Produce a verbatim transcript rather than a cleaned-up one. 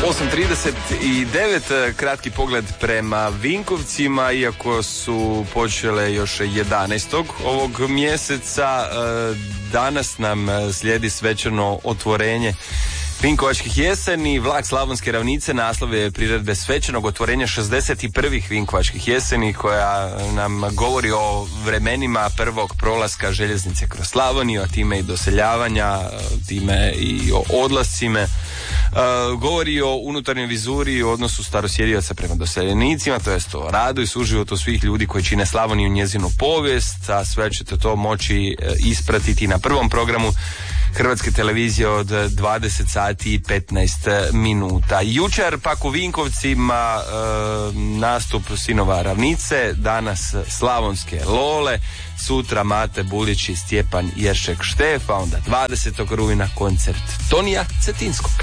osam trideset devet, kratki pogled prema Vinkovcima, iako su počele još jedanaestog ovog mjeseca. Danas nam slijedi svečano otvorenje Vinkovačkih jeseni. Vlak Slavonske ravnice naslov je priredbe svečanog otvorenja šezdeset prvih Vinkovačkih jeseni, koja nam govori o vremenima prvog prolaska željeznice kroz Slavoniju, a time i doseljavanja, time i o odlascima. Uh, govori o unutarnjoj vizuri i odnosu starosjedioca prema doseljenicima, to jest o radu i suživotu svih ljudi koji čine Slavoniju i njezinu povijest, a sve ćete to moći uh, ispratiti na prvom programu Hrvatske televizije od dvadeset sati i petnaest minuta. Jučer pak u Vinkovcima uh, nastup Sinova Ravnice, danas Slavonske Lole, sutra Mate Bulić i Stjepan Jeršek Štef, a onda dvadesetog rujna koncert Tonija Cetinskog.